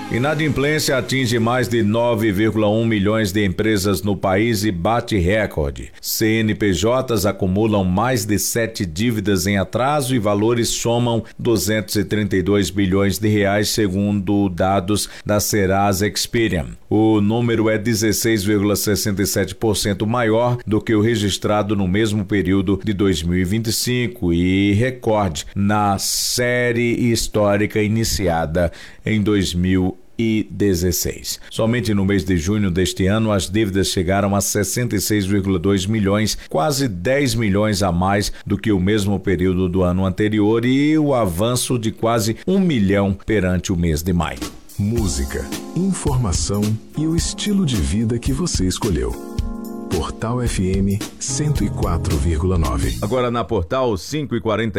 Inadimplência atinge mais de 9,1 milhões de empresas no país e bate recorde. CNPJs acumulam mais de 7 dívidas em atraso e valores somam 232 bilhões de reais, segundo dados da Serasa Experian. O número é 16,67% maior do que o registrado no mesmo período de 2025 e recorde na série histórica iniciada em 2016. Somente no mês de junho deste ano, as dívidas chegaram a 66,2 milhões, quase 10 milhões a mais do que o mesmo período do ano anterior e o avanço de quase 1 milhão perante o mês de maio. Música, informação e o estilo de vida que você escolheu. Portal FM 104,9. Agora na Portal 5h40.